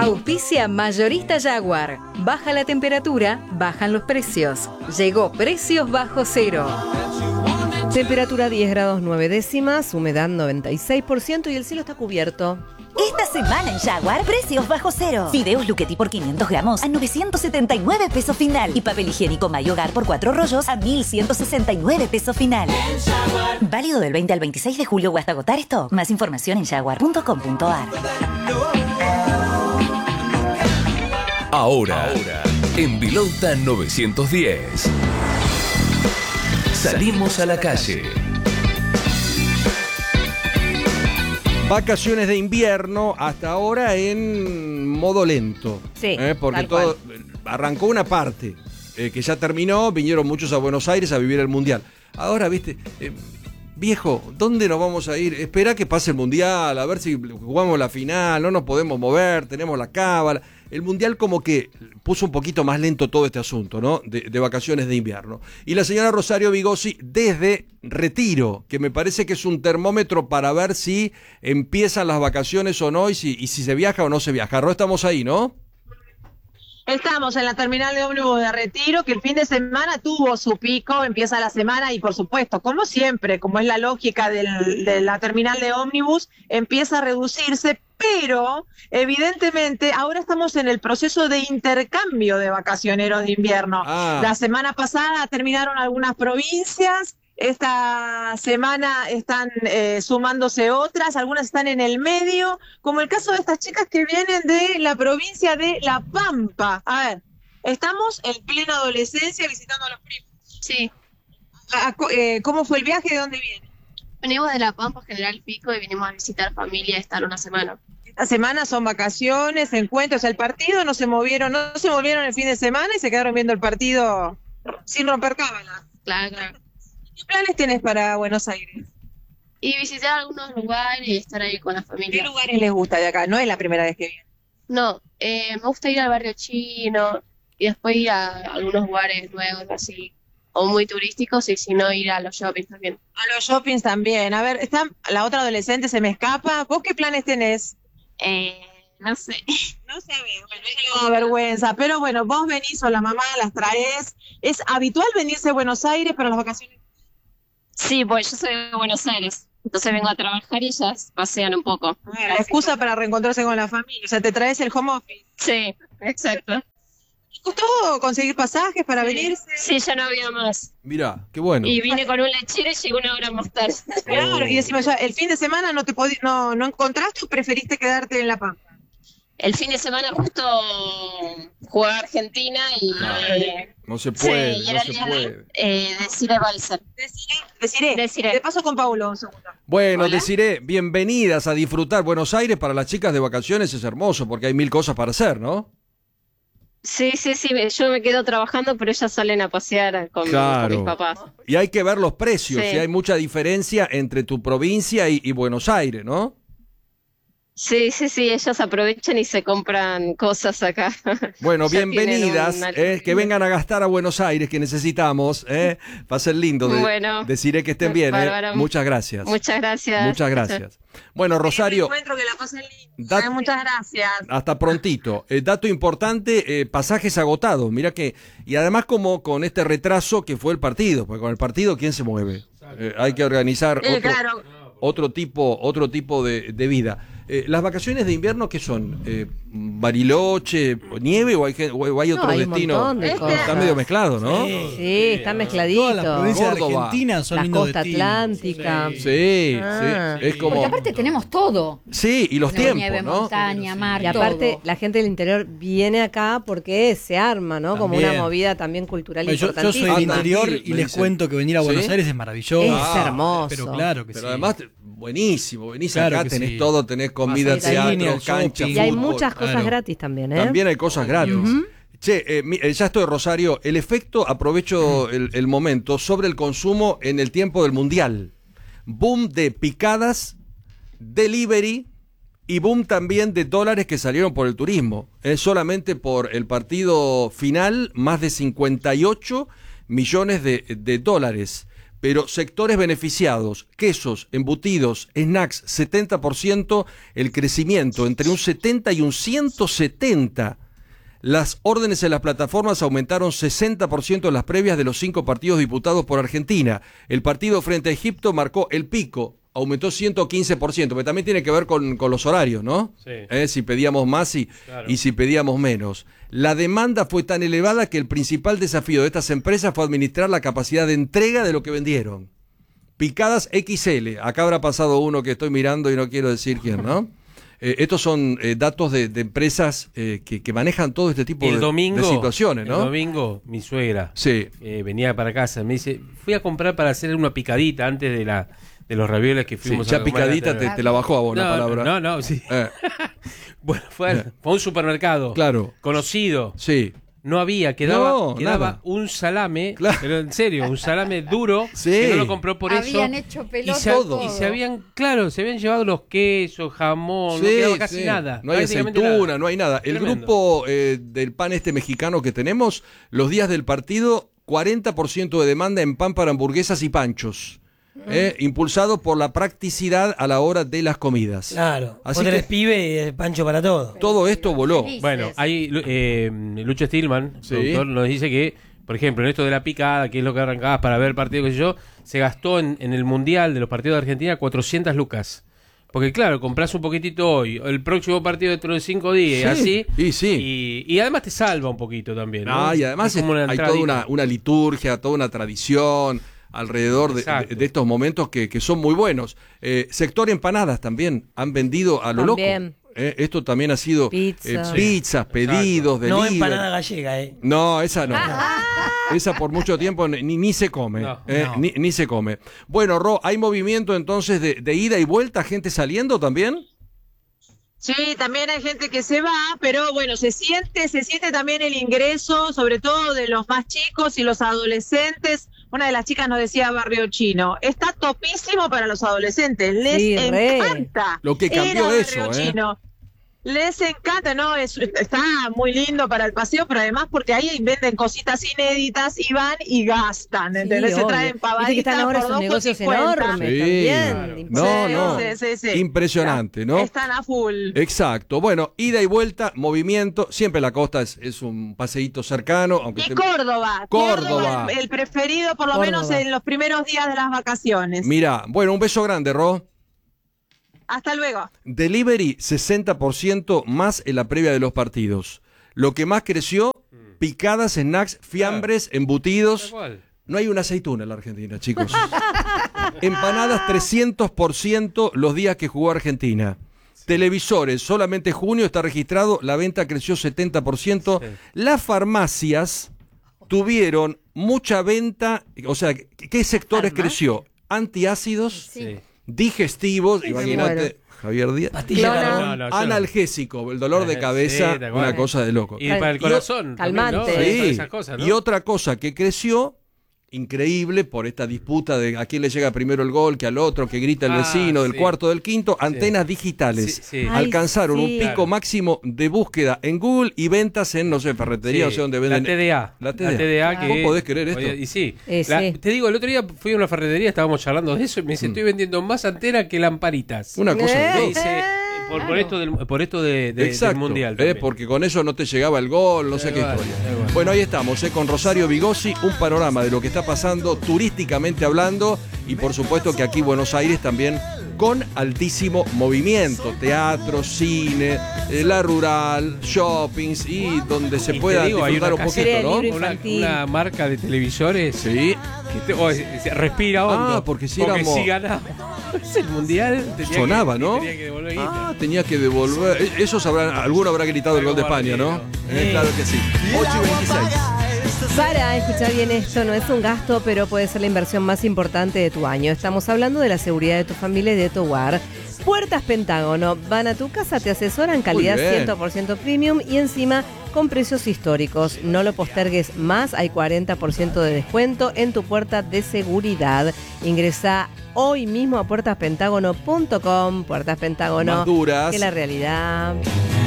Auspicia Mayorista Jaguar. Baja la temperatura, bajan los precios. Llegó Precios Bajo Cero. Temperatura 10 grados 9 décimas, humedad 96% y el cielo está cubierto. Esta semana en Jaguar, precios bajo cero. Fideos Luchetti por 500 gramos a 979 pesos final. Y papel higiénico Mayogar por 4 rollos a 1169 pesos final. Válido del 20 al 26 de julio o hasta agotar stock. Más información en jaguar.com.ar. Ahora, en Vilauta 910. Salimos a la calle. Vacaciones de invierno hasta ahora en modo lento. Sí, porque todo arrancó una parte que ya terminó, vinieron muchos a Buenos Aires a vivir el Mundial. Ahora, viste, viejo, ¿dónde nos vamos a ir? Espera que pase el Mundial, a ver si jugamos la final, no nos podemos mover, tenemos la cábala. El Mundial como que puso un poquito más lento todo este asunto, ¿no? De vacaciones de invierno. Y la señora Rosario Vigossi desde Retiro, que me parece que es un termómetro para ver si empiezan las vacaciones o no y si se viaja o no se viaja. Estamos ahí, ¿no? Estamos en la terminal de ómnibus de Retiro, que el fin de semana tuvo su pico, empieza la semana y por supuesto, como siempre, como es la lógica de la terminal de ómnibus, empieza a reducirse, pero evidentemente ahora estamos en el proceso de intercambio de vacacioneros de invierno. La semana pasada terminaron algunas provincias. Esta semana están sumándose otras, algunas están en el medio, como el caso de estas chicas que vienen de la provincia de La Pampa. A ver, estamos en plena adolescencia visitando a los primos. Sí. ¿Cómo fue el viaje? ¿De dónde viene? Venimos de La Pampa, General Pico, y vinimos a visitar familia y estar una semana. Esta semana son vacaciones, encuentros, el partido no se movieron el fin de semana y se quedaron viendo el partido sin romper cábala. Claro. ¿Qué planes tienes para Buenos Aires? Y visitar algunos lugares y estar ahí con la familia. ¿Qué lugares les gusta de acá? No es la primera vez que vienen. No, me gusta ir al barrio chino y después ir a algunos lugares nuevos así, o muy turísticos, y si no, ir a los shoppings también. A los shoppings también. A ver, la otra adolescente se me escapa. ¿Vos qué planes tenés? No sé. No sabés, bueno, es vergüenza. Pero bueno, vos venís o la mamá las traes. ¿Es habitual venirse a Buenos Aires para las vacaciones? Sí, pues yo soy de Buenos Aires, entonces vengo a trabajar y ellas pasean un poco. La excusa para reencontrarse con la familia, o sea, te traes el home office. Sí, exacto. ¿Te costó conseguir pasajes para venirse? Sí, ya no había más. Mirá, qué bueno. Y vine con un lechero y llegué una hora más tarde. Claro, y decime ya, ¿el fin de semana no encontraste o preferiste quedarte en La Pampa? El fin de semana justo jugaba Argentina y... No se puede, sí, no se puede. Desiree Balser. Desiree. Te paso con Paulo un segundo. Bueno, Desiree, bienvenidas a disfrutar. Buenos Aires para las chicas de vacaciones es hermoso porque hay 1000 cosas para hacer, ¿no? Sí, yo me quedo trabajando, pero ellas salen a pasear con mis papás. Y hay que ver los precios, Sí. y hay mucha diferencia entre tu provincia y Buenos Aires, ¿no? Sí, ellas aprovechan y se compran cosas acá. Bueno, Ya bienvenidas, tienen que vengan a gastar a Buenos Aires, que necesitamos, va a ser lindo. Bueno, deciré que estén bien, bárbaro. Muchas gracias. Muchas gracias. Muchas gracias. Bueno, Rosario, Encuentro que la pasen lindo. Muchas gracias. hasta prontito. Dato importante, pasajes agotados. Mirá que, y además como con este retraso que fue el partido, porque con el partido, ¿quién se mueve? Hay que organizar otro tipo de vida. ¿Las vacaciones de invierno qué son? ¿Bariloche, nieve o hay otro hay un destino? montón de cosas. Está medio mezclado, ¿no? Sí, está mezcladito. Todas las provincias de Córdoba. Argentina son La lindos costa destinos. atlántica. Sí, Ah. sí. Es como... Porque aparte tenemos todo. Sí, y los Tenemos tiempos, nieve, ¿no? montaña, mar, Y aparte, todo. la gente del interior viene acá porque se arma, ¿no? Como También. una movida también cultural Bueno, yo soy importantísima. del interior Tandil, y me les dicen. cuento que venir a Buenos ¿Sí? Aires es maravilloso. Es hermoso. Pero claro que Pero sí. además, buenísimo, venís Claro acá, que tenés sí. todo, tenés comida, Vas al teatro, cine, al cancha, shopping. Y hay fútbol. muchas cosas Claro. gratis también, ¿eh? También hay cosas gratis. Che, ya estoy, Rosario. El efecto, aprovecho el momento, sobre el consumo en el tiempo del Mundial. Boom de picadas, delivery y boom también de dólares que salieron por el turismo. Solamente por el partido final, más de 58 millones de dólares. Pero sectores beneficiados, quesos, embutidos, snacks, 70%, el crecimiento entre un 70 y un 170%. Las órdenes en las plataformas aumentaron 60% en las previas de los 5 partidos disputados por Argentina. El partido frente a Egipto marcó el pico, aumentó 115%, pero también tiene que ver con los horarios, ¿no? Sí. Si pedíamos más y si pedíamos menos. La demanda fue tan elevada que el principal desafío de estas empresas fue administrar la capacidad de entrega de lo que vendieron. Picadas XL, acá habrá pasado uno que estoy mirando y no quiero decir quién, ¿no? Estos son datos de empresas que manejan todo este tipo de situaciones, ¿no? El domingo, mi suegra venía para casa, me dice, fui a comprar para hacer una picadita antes de los ravioles que fuimos a comer. Ya picadita te la bajó a vos la palabra. No, sí. Bueno, fue a un supermercado conocido. Sí. No había, quedaba un salame, pero en serio, un salame duro, que no lo compró por eso. Habían hecho pelota y se habían llevado los quesos, jamón, no quedaba casi nada. No hay aceituna, no hay nada. Tremendo. El grupo del pan mexicano que tenemos, los días del partido, 40% de demanda en pan para hamburguesas y panchos. Impulsado por la practicidad a la hora de las comidas. Claro, así que pibe y pancho para todo. Todo esto voló. Bueno, hay Lucho Stillman, productor, nos dice que, por ejemplo, en esto de la picada, que es lo que arrancabas para ver partido, qué sé yo, se gastó en el Mundial de los partidos de Argentina 400 lucas. Porque claro, compras un poquitito hoy, el próximo partido dentro de 5 días, así. Y además te salva un poquito también, ¿no? Y además hay toda una liturgia, toda una tradición alrededor de estos momentos que son muy buenos. Sector empanadas también han vendido a lo loco. Esto también ha sido pizzas, pedidos, delivery. No empanada gallega, No, esa no. Esa por mucho tiempo ni se come. Ni se come. Bueno, Ro, ¿hay movimiento entonces de ida y vuelta? ¿Gente saliendo también? Sí, también hay gente que se va, pero bueno, se siente también el ingreso, sobre todo de los más chicos y los adolescentes. Una de las chicas nos decía Barrio Chino, está topísimo para los adolescentes, les encanta. Lo que cambió Barrio Chino. Les encanta, ¿no? Está muy lindo para el paseo, pero además porque ahí venden cositas inéditas y van y gastan, ¿entendés? Se traen pavaditas. Viste que están ahora esos negocios enormes también. No. Impresionante, ¿no? Están a full. Exacto. Bueno, ida y vuelta, movimiento. Siempre la costa es un paseíto cercano. Aunque Córdoba. El preferido, por lo menos en los primeros días de las vacaciones. Mira, bueno, un beso grande, Ro. Hasta luego. Delivery, 60% más en la previa de los partidos. Lo que más creció, picadas, snacks, fiambres, embutidos. No hay una aceituna en la Argentina, chicos. Empanadas, 300% los días que jugó Argentina. Televisores, solamente junio está registrado, la venta creció 70%. Las farmacias tuvieron mucha venta, o sea, ¿qué sectores creció? Antiácidos, digestivos, imagínate, Javier Díaz, analgésico, el dolor de cabeza, una cosa de loco. Y para el corazón, calmante. También, ¿no? Esas cosas, ¿no? Y otra cosa que creció, increíble, por esta disputa de a quién le llega primero el gol, que al otro, que grita el vecino, del cuarto, del quinto, antenas digitales. Alcanzaron un pico máximo de búsqueda en Google y ventas en, no sé, ferretería, no sé dónde venden. La TDA. Que ¿Vos podés creer esto? Y te digo, el otro día fui a una ferretería, estábamos charlando de eso, y me dice, estoy vendiendo más antenas que lamparitas. Una cosa de dice, por esto del Mundial. Porque con eso no te llegaba el gol, no sé qué historia. Bueno, ahí estamos, con Rosario Vigossi, un panorama de lo que está pasando turísticamente hablando, y por supuesto que aquí Buenos Aires también con altísimo movimiento, teatro, cine, la rural, shoppings y donde se pueda disfrutar un poquito, ¿no? Una marca de televisores que respira hondo. Porque si ganaba es el Mundial, sonaba, ¿no? Tenía que devolver tenía que devolver. Alguno habrá gritado el gol de España, ¿no? Claro que sí. 8:26. Para escuchar bien esto, no es un gasto, pero puede ser la inversión más importante de tu año. Estamos hablando de la seguridad de tu familia y de tu hogar. Puertas Pentágono, van a tu casa, te asesoran, calidad 100% premium y encima con precios históricos. No lo postergues más, hay 40% de descuento en tu puerta de seguridad. Ingresa hoy mismo a puertaspentágono.com. Puertas Pentágono, más duras que la realidad.